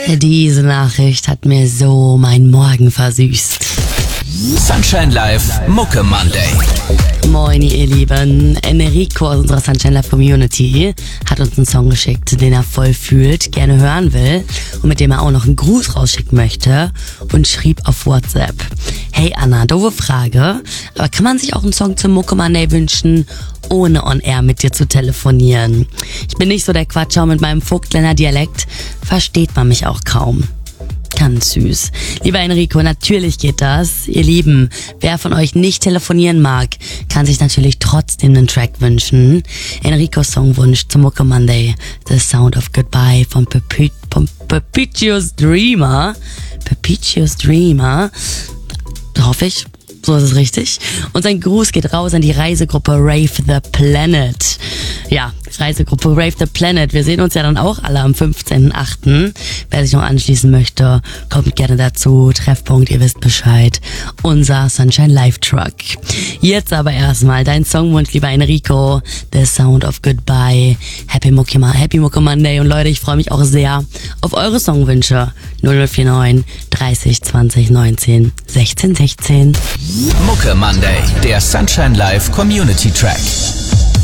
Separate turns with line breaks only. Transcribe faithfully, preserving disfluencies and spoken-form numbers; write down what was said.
Diese Nachricht hat mir so meinen Morgen versüßt.
Sunshine Live Mucke Monday.
Moin ihr Lieben, Enrico aus unserer Sunshine Live Community hat uns einen Song geschickt, den er voll fühlt, gerne hören will und mit dem er auch noch einen Gruß rausschicken möchte und schrieb auf WhatsApp: Hey Anna, doofe Frage, aber kann man sich auch einen Song zum Mucke Monday wünschen, ohne on air mit dir zu telefonieren? Ich bin nicht so der Quatscher und mit meinem Vogtländer Dialekt versteht man mich auch kaum. Ganz süß. Lieber Enrico, natürlich geht das. Ihr Lieben, wer von euch nicht telefonieren mag, kann sich natürlich trotzdem einen Track wünschen. Enricos Songwunsch zum Mucke Monday, The Sound of Goodbye von Perpet- von Perpetuous Dreamer. Perpetuous Dreamer. Hoffe ich. So ist es richtig. Und sein Gruß geht raus an die Reisegruppe Rave the Planet. Ja, Reisegruppe Rave the Planet. Wir sehen uns ja dann auch alle am fünfzehnten achten Wer sich noch anschließen möchte, kommt gerne dazu. Treffpunkt, ihr wisst Bescheid. Unser Sunshine Live Truck. Jetzt aber erstmal dein Songwunsch, lieber Enrico. The Sound of Goodbye. Happy Mucke, Happy Mucke Monday. Und Leute, ich freue mich auch sehr auf eure Songwünsche. null null vier neun dreißig zwanzig neunzehn sechzehn sechzehn.
Mucke Monday, der Sunshine Live Community Track.